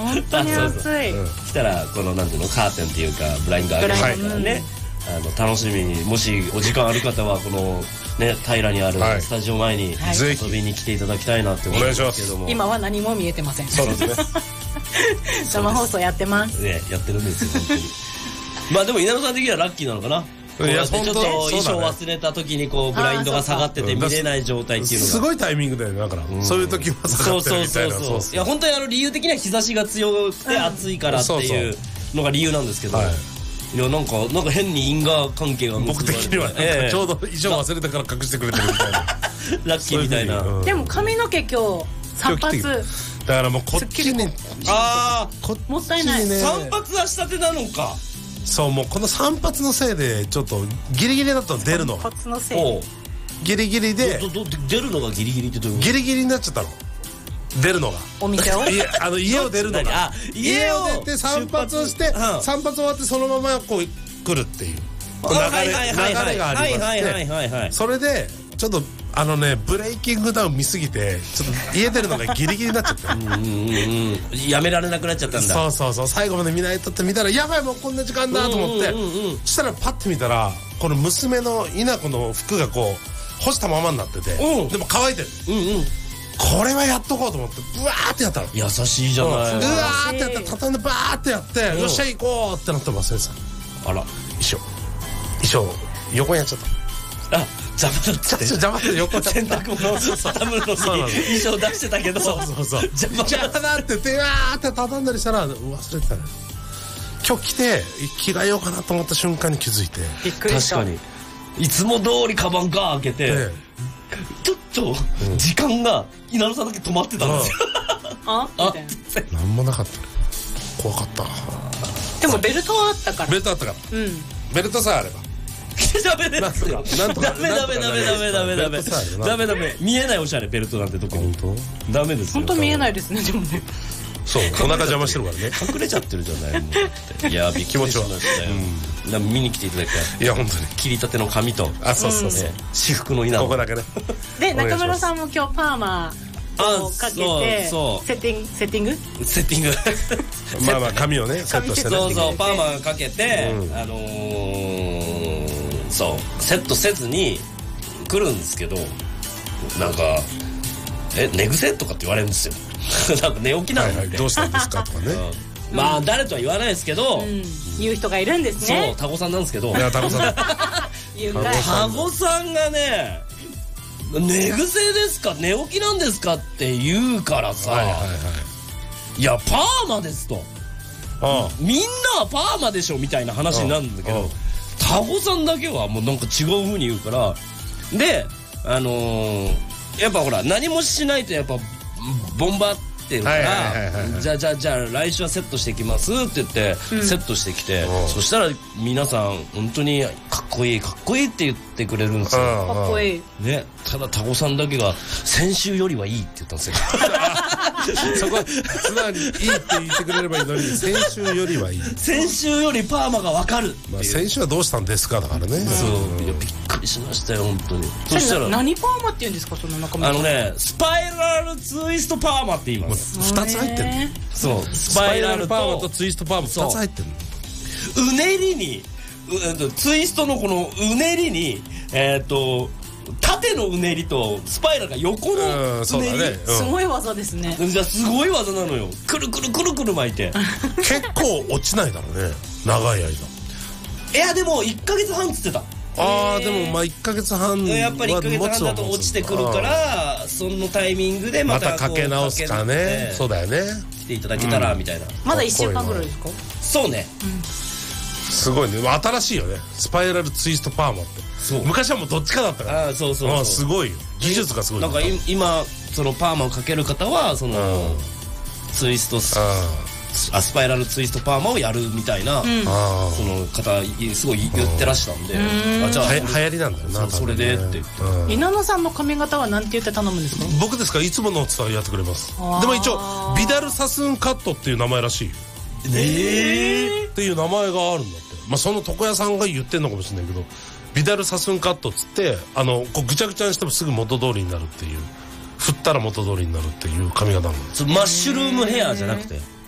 本当に暑い。 来たらこのなんていうのカーテンっていうかブラインド開けてからね、楽しみにもしお時間ある方はこのね平にあるスタジオ前に遊びに来ていただきたいなって思いますけども、 今は何も見えてません。 そうですね。 生放送やってます。 ね、やってるんですよ本当に。まあでも稲野さん的にはラッキーなのかな。ちょっと衣装忘れた時にこうブラインドが下がってて見れない状態っていうのがすごいタイミングだよね。だからそういう時は下がってるみたいな。 いや本当に理由的には日差しが強くて暑いからっていうのが理由なんですけど、いやなんか変に因果関係が僕的にはちょうど衣装忘れたから隠してくれてるみたいなラッキーみたいな。 でも髪の毛今日散髪だからもうこっちにもったいない。 散髪はしたてなのか。 そうもうこの散髪のせいでちょっとギリギリだったの出るの。 散髪のせい。 ギリギリで出るのがギリギリってどういうこと？ ギリギリになっちゃったの。出るのがお店を家を出るのが家を出て散髪をして散髪終わってそのままこう来るっていう流れがありましてそれでちょっとブレイキングダウン見すぎてちょっと家出るのがギリギリになっちゃってやめられなくなっちゃったんだ。 そう最後まで見ないとって見たらやばいもうこんな時間だと思ってそしたらパッて見たらこの娘の稲子の服がこう干したままになっててでも乾いてる。これはやっとこうと思ってブワーってやったの。 優しいじゃない。うわーってやって畳んでバーってやってよっしゃ行こうってなってますね。 あら衣装横にやっちゃった。 邪魔だって邪魔って横に洗濯物を畳むのに衣装出してたけどそう邪魔だって言ってわーって畳んだりしたら忘れてたね。今日来て着替えようかなと思った瞬間に気づいてびっくりした。 確かにいつも通りカバンガー開けてちょっと時間が稲野さんだけ止まってたんですよ。 みたいな。 なんもなかった怖かった。 でもベルトはあったから。 ベルトあったからベルトさえあればダメですよ。ダメ見えないおしゃれベルトなんて特にダメですよ。 本当見えないですね。でもねそうお腹邪魔してるからね隠れちゃってるじゃないもう。いやびっくりしましたよ。見に来ていただきたい。 いや本当に切りたての髪とそう私服の稲ここだけね。 で中村さんも今日パーマをかけてセッティングまあ髪をねセットしてね。 そうパーマかけてそうセットせずに来るんですけどなんか寝癖とかって言われるんですよ。なんか寝起きなんでどうしたんですかとかね。 まあ誰とは言わないですけど言う人がいるんですね。 そうタコさんなんですけどタコさんタコさんがね寝癖ですか寝起きなんですかって言うからさいやパーマですとみんなはパーマでしょみたいな話になるんだけどタコさんだけはもうなんか違う風に言うからでやっぱほら何もしないとやっぱボンバってるからじゃあ来週はセットしてきますって言ってセットしてきてそしたら皆さん本当にかっこいいって言ってくれるんですよ。 かっこいいね。ただタコさんだけが先週よりはいいって言ったんですよ。 そこは素直にいいって言ってくれればいいのに先週よりはいい。 先週よりパーマが分かる。 先週はどうしたんですかだからね。 そういやびっくりしましたよ本当に。そしたら何パーマって言うんですかその中身。 スパイラルツイストパーマって言います。 2つ入ってる。 そうスパイラルパーマとツイストパーマ2つ入ってる。 うねりにツイストのこのうねりに縦のうねりとスパイラルが横のうねり。 すごい技ですね。 じゃあすごい技なのよ。くるくる巻いて結構落ちないだろうね長い間。 いやでも1ヶ月半つってた。 でもまあ1ヶ月半やっぱり1ヶ月半だと落ちてくるからそのタイミングでまたかけ直すかね。そうだよね。 来ていただけたらみたいな。 まだ1週間ぐらいですか。 そうね。 すごいね新しいよねスパイラルツイストパーマって。昔はもうどっちかだったから。 そうすごいよ技術がすごい。 なんか今そのパーマをかける方はそのツイストスパイラルツイストパーマをやるみたいなその方すごい言ってらしたんでじゃあ流行りなんだよな。 それでって言って。 稲野さんの髪型は何て言って頼むんですか。 僕ですかいつもの伝えやってくれます。でも一応ビダルサスンカットっていう名前らしいよ。っていう名前があるんだって。まあその床屋さんが言ってんのかもしれないけどビダルサスンカットっつってこうぐちゃぐちゃにしてもすぐ元通りになるっていう振ったら元通りになるっていう髪型なんです。 マッシュルームヘアじゃなくて